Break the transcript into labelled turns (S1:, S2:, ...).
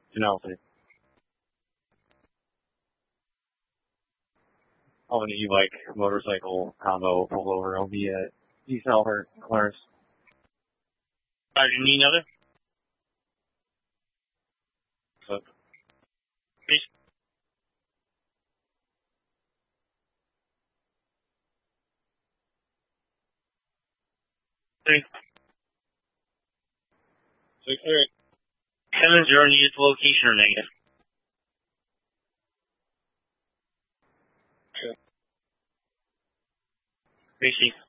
S1: Penelope. I'll an e-bike motorcycle combo pull over. It'll be at East Albert, Clarence.
S2: You need another?
S1: So,
S2: Please. Three.
S1: 6-3.
S2: 7-0 needed location or negative?
S1: Okay.
S2: Tracy.